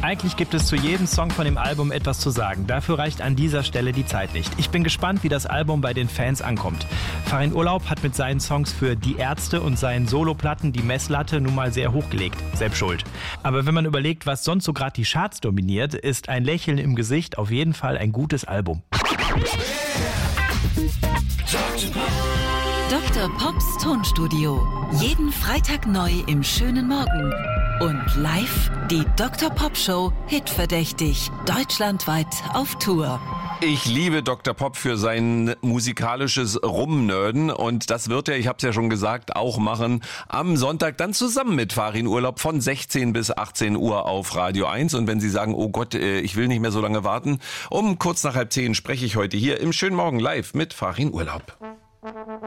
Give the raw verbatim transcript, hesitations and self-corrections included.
Eigentlich gibt es zu jedem Song von dem Album etwas zu sagen. Dafür reicht an dieser Stelle die Zeit nicht. Ich bin gespannt, wie das Album bei den Fans ankommt. Farin Urlaub hat mit seinen Songs für Die Ärzte und seinen Soloplatten die Messlatte nun mal sehr hochgelegt. Selbst schuld. Aber wenn man überlegt, was sonst so gerade die Charts dominiert, ist ein Lächeln im Gesicht auf jeden Fall ein gutes Album. Doktor Pops Tonstudio. Jeden Freitag neu im schönen Morgen. Und live die Doktor Pop Show Hitverdächtig. Deutschlandweit auf Tour. Ich liebe Doktor Pop für sein musikalisches Rumnörden und das wird er, ich habe es ja schon gesagt, auch machen am Sonntag dann zusammen mit Farin Urlaub von sechzehn bis achtzehn Uhr auf Radio eins. Und wenn Sie sagen, oh Gott, ich will nicht mehr so lange warten, um kurz nach halb zehn spreche ich heute hier im schönen Morgen live mit Farin Urlaub.